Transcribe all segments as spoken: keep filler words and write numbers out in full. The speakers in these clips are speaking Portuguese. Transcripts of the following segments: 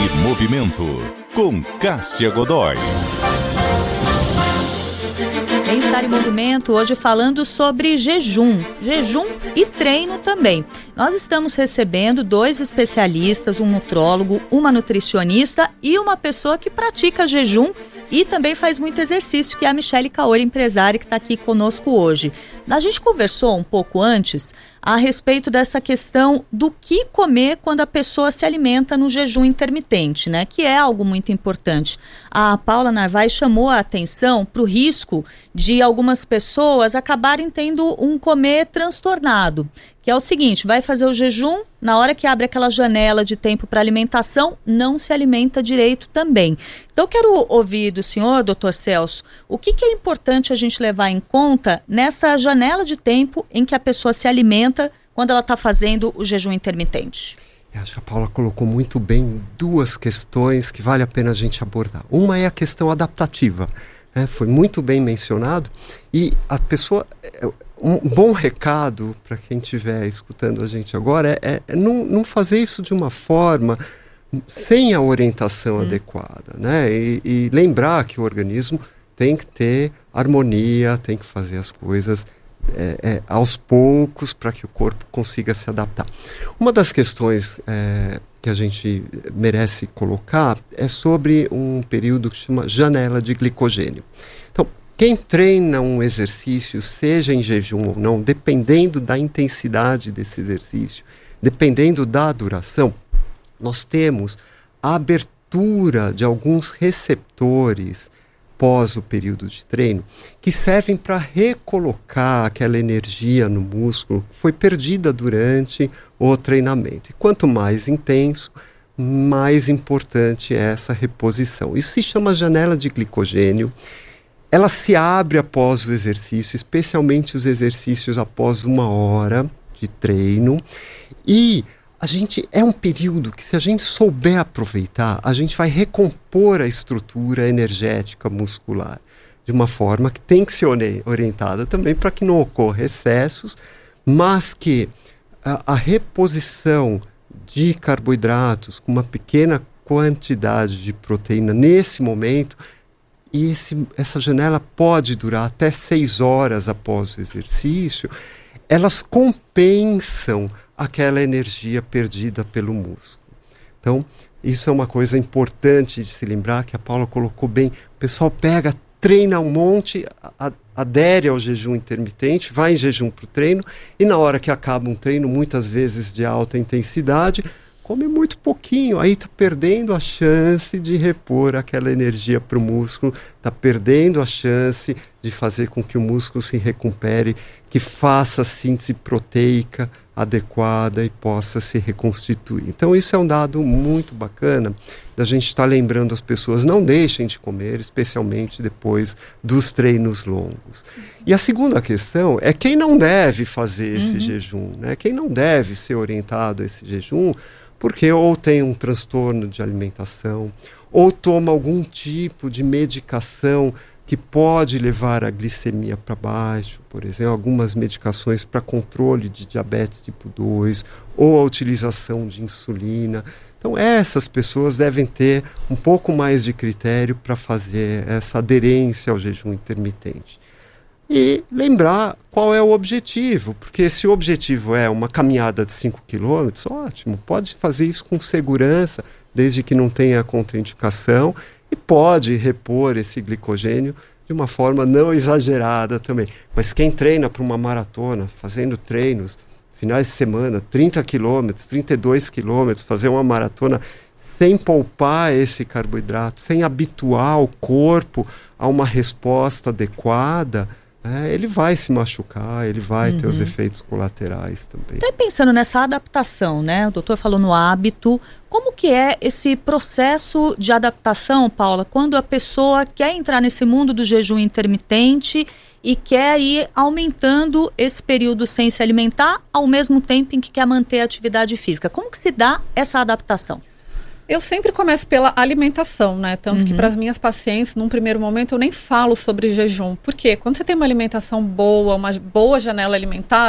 em Movimento, com Cássia Godoy. Bem-estar em Movimento, hoje falando sobre jejum, jejum e treino também. Nós estamos recebendo dois especialistas, um nutrólogo, uma nutricionista e uma pessoa que pratica jejum e também faz muito exercício, que é a Michele Kaori, empresária, que está aqui conosco hoje. A gente conversou um pouco antes a respeito dessa questão do que comer quando a pessoa se alimenta no jejum intermitente, né? Que é algo muito importante. A Paula Narvaez chamou a atenção para o risco de algumas pessoas acabarem tendo um comer transtornado, que é o seguinte: vai fazer o jejum, na hora que abre aquela janela de tempo para alimentação, não se alimenta direito também. Então eu quero ouvir do senhor, doutor Celso, o que, que é importante a gente levar em conta nessa janela de tempo em que a pessoa se alimenta quando ela está fazendo o jejum intermitente? Eu acho que a Paula colocou muito bem duas questões que vale a pena a gente abordar. Uma é a questão adaptativa, né? Foi muito bem mencionado, e a pessoa... Um bom recado para quem estiver escutando a gente agora é, é não, não fazer isso de uma forma sem a orientação hum. adequada, né? E, e lembrar que o organismo tem que ter harmonia, tem que fazer as coisas é, é, aos poucos para que o corpo consiga se adaptar. Uma das questões é, que a gente merece colocar é sobre um período que se chama janela de glicogênio. Então, quem treina um exercício, seja em jejum ou não, dependendo da intensidade desse exercício, dependendo da duração, nós temos a abertura de alguns receptores pós o período de treino que servem para recolocar aquela energia no músculo que foi perdida durante o treinamento. E quanto mais intenso, mais importante é essa reposição. Isso se chama janela de glicogênio. Ela se abre após o exercício, especialmente os exercícios após uma hora de treino. E a gente é um período que, se a gente souber aproveitar, a gente vai recompor a estrutura energética muscular de uma forma que tem que ser orientada também para que não ocorra excessos, mas que a, a reposição de carboidratos com uma pequena quantidade de proteína nesse momento. E esse, essa janela pode durar até seis horas após o exercício, elas compensam aquela energia perdida pelo músculo. Então, isso é uma coisa importante de se lembrar, que a Paula colocou bem. O pessoal pega, treina um monte, a, adere ao jejum intermitente, vai em jejum para o treino, e na hora que acaba um treino, muitas vezes de alta intensidade, come muito pouquinho, aí está perdendo a chance de repor aquela energia para o músculo, está perdendo a chance de fazer com que o músculo se recupere, que faça a síntese proteica adequada e possa se reconstituir. Então isso é um dado muito bacana da gente estar lembrando as pessoas: não deixem de comer, especialmente depois dos treinos longos. E a segunda questão é quem não deve fazer esse uhum. jejum, né? Quem não deve ser orientado a esse jejum, porque ou tem um transtorno de alimentação, ou toma algum tipo de medicação que pode levar a glicemia para baixo, por exemplo, algumas medicações para controle de diabetes tipo dois, ou a utilização de insulina. Então essas pessoas devem ter um pouco mais de critério para fazer essa aderência ao jejum intermitente. E lembrar qual é o objetivo, porque se o objetivo é uma caminhada de cinco quilômetros, ótimo, pode fazer isso com segurança, desde que não tenha contraindicação, e pode repor esse glicogênio de uma forma não exagerada também. Mas quem treina para uma maratona, fazendo treinos, finais de semana, trinta quilômetros, trinta e dois quilômetros, fazer uma maratona sem poupar esse carboidrato, sem habituar o corpo a uma resposta adequada, É, ele vai se machucar, ele vai uhum. ter os efeitos colaterais também. Até pensando nessa adaptação, né? O doutor falou no hábito. Como que é esse processo de adaptação, Paula, quando a pessoa quer entrar nesse mundo do jejum intermitente e quer ir aumentando esse período sem se alimentar, ao mesmo tempo em que quer manter a atividade física? Como que se dá essa adaptação? Eu sempre começo pela alimentação, né? Tanto uhum. que para as minhas pacientes, num primeiro momento, eu nem falo sobre jejum. Por quê? Quando você tem uma alimentação boa, uma boa janela alimentar,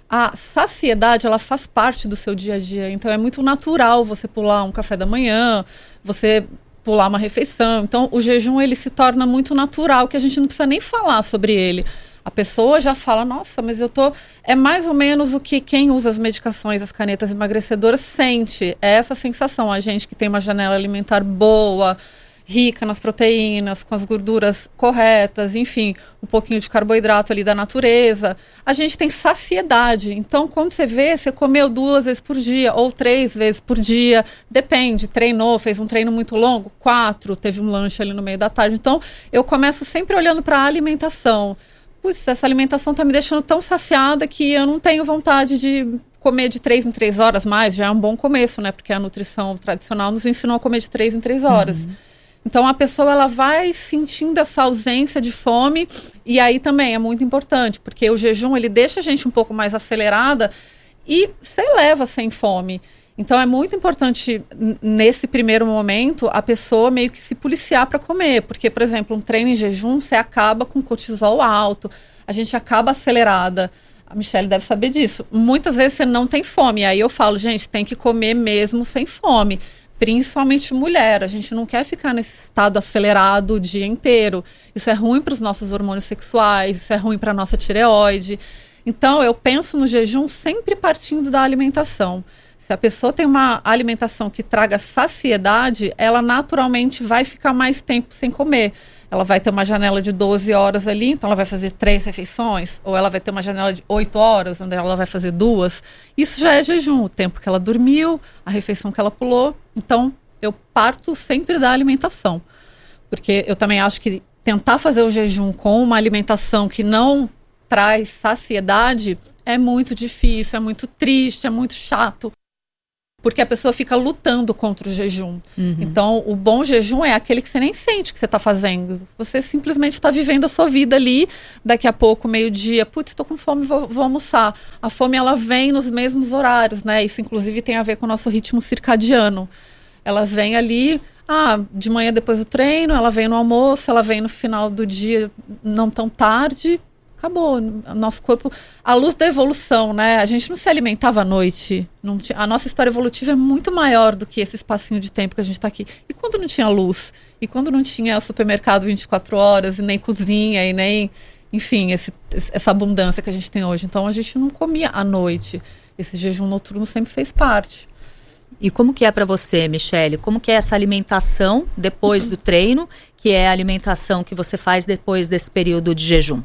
a saciedade, ela faz parte do seu dia a dia. Então, é muito natural você pular um café da manhã, você pular uma refeição. Então, o jejum, ele se torna muito natural, que a gente não precisa nem falar sobre ele. A pessoa já fala, nossa, mas eu tô... É mais ou menos o que quem usa as medicações, as canetas emagrecedoras, sente. É essa sensação. A gente que tem uma janela alimentar boa, rica nas proteínas, com as gorduras corretas, enfim, um pouquinho de carboidrato ali da natureza. A gente tem saciedade. Então, quando você vê, você comeu duas vezes por dia ou três vezes por dia, depende, treinou, fez um treino muito longo, quatro, teve um lanche ali no meio da tarde. Então, eu começo sempre olhando para a alimentação. Putz, essa alimentação está me deixando tão saciada que eu não tenho vontade de comer de três em três horas mais. Já é um bom começo, né? Porque a nutrição tradicional nos ensinou a comer de três em três horas. Uhum. Então, a pessoa, ela vai sentindo essa ausência de fome, e aí também é muito importante, porque o jejum, ele deixa a gente um pouco mais acelerada e você leva sem fome. Então, é muito importante, nesse primeiro momento, a pessoa meio que se policiar para comer, porque, por exemplo, um treino em jejum, você acaba com cortisol alto, a gente acaba acelerada. A Michelle deve saber disso. Muitas vezes você não tem fome, e aí eu falo, gente, tem que comer mesmo sem fome. Principalmente mulher, a gente não quer ficar nesse estado acelerado o dia inteiro. Isso é ruim para os nossos hormônios sexuais, isso é ruim para a nossa tireoide. Então, eu penso no jejum sempre partindo da alimentação. Se a pessoa tem uma alimentação que traga saciedade, ela naturalmente vai ficar mais tempo sem comer. Ela vai ter uma janela de doze horas ali, então ela vai fazer três refeições, ou ela vai ter uma janela de oito horas, onde ela vai fazer duas. Isso já é jejum, o tempo que ela dormiu, a refeição que ela pulou. Então, eu parto sempre da alimentação. Porque eu também acho que tentar fazer o jejum com uma alimentação que não traz saciedade é muito difícil, é muito triste, é muito chato. Porque a pessoa fica lutando contra o jejum. Uhum. Então, o bom jejum é aquele que você nem sente que você está fazendo. Você simplesmente está vivendo a sua vida ali. Daqui a pouco, meio-dia, putz, estou com fome, vou, vou almoçar. A fome, ela vem nos mesmos horários, né? Isso, inclusive, tem a ver com o nosso ritmo circadiano. Ela vem ali, ah, de manhã depois do treino, ela vem no almoço, ela vem no final do dia, não tão tarde. Acabou, o nosso corpo, a luz da evolução, né? A gente não se alimentava à noite, não tinha, a nossa história evolutiva é muito maior do que esse espacinho de tempo que a gente está aqui. E quando não tinha luz? E quando não tinha supermercado vinte e quatro horas, e nem cozinha, e nem, enfim, esse, essa abundância que a gente tem hoje. Então, a gente não comia à noite. Esse jejum noturno sempre fez parte. E como que é para você, Michelle? Como que é essa alimentação depois do treino, que é a alimentação que você faz depois desse período de jejum?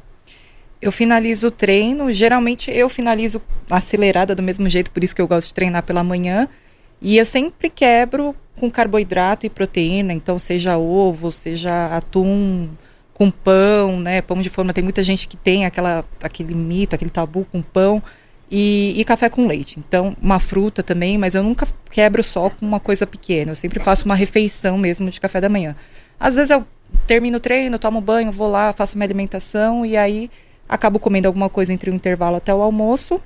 Eu finalizo o treino, geralmente eu finalizo acelerada do mesmo jeito, por isso que eu gosto de treinar pela manhã. E eu sempre quebro com carboidrato e proteína, então seja ovo, seja atum com pão, né? Pão de forma, tem muita gente que tem aquela, aquele mito, aquele tabu com pão. E, e café com leite. Então, uma fruta também, mas eu nunca quebro só com uma coisa pequena. Eu sempre faço uma refeição mesmo de café da manhã. Às vezes eu termino o treino, tomo banho, vou lá, faço minha alimentação e aí acabo comendo alguma coisa entre o intervalo até o almoço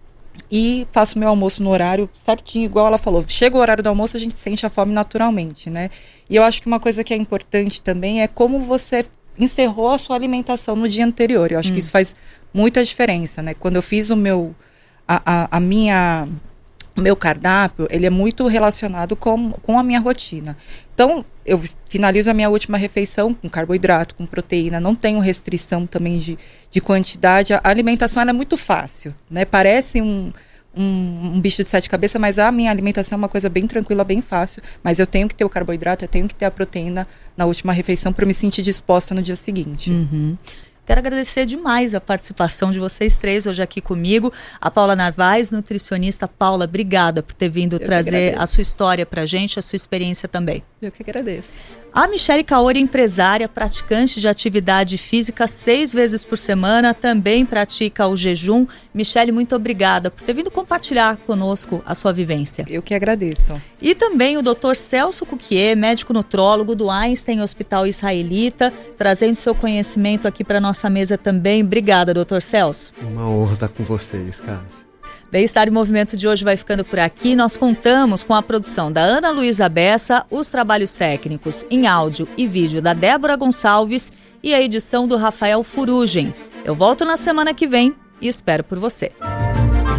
e faço meu almoço no horário certinho, igual ela falou. Chega o horário do almoço, a gente sente a fome naturalmente, né? E eu acho que uma coisa que é importante também é como você encerrou a sua alimentação no dia anterior. Eu acho hum. que isso faz muita diferença, né? Quando eu fiz o meu... A, a, a minha, o meu cardápio, ele é muito relacionado com, com a minha rotina. Então, eu finalizo a minha última refeição com carboidrato, com proteína, não tenho restrição também de, de quantidade. A alimentação, ela é muito fácil, né? Parece um, um, um bicho de sete cabeças, mas a minha alimentação é uma coisa bem tranquila, bem fácil. Mas eu tenho que ter o carboidrato, eu tenho que ter a proteína na última refeição para me sentir disposta no dia seguinte. Uhum. Quero agradecer demais a participação de vocês três hoje aqui comigo. A Paula Narvaez, nutricionista. Paula, obrigada por ter vindo Eu trazer a sua história pra gente, a sua experiência também. Eu que agradeço. A Michelle Kaori, empresária, praticante de atividade física seis vezes por semana, também pratica o jejum. Michelle, muito obrigada por ter vindo compartilhar conosco a sua vivência. Eu que agradeço. E também o doutor Celso Cuquier, médico nutrólogo do Einstein Hospital Israelita, trazendo seu conhecimento aqui para nossa mesa também. Obrigada, doutor Celso. Uma honra estar com vocês, Cássia. Bem-Estar em Movimento de hoje vai ficando por aqui. Nós contamos com a produção da Ana Luísa Bessa, os trabalhos técnicos em áudio e vídeo da Débora Gonçalves e a edição do Rafael Furugem. Eu volto na semana que vem e espero por você.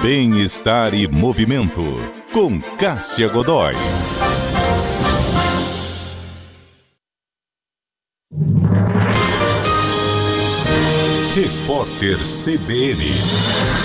Bem-estar e movimento, com Cássia Godoy. Repórter C B N.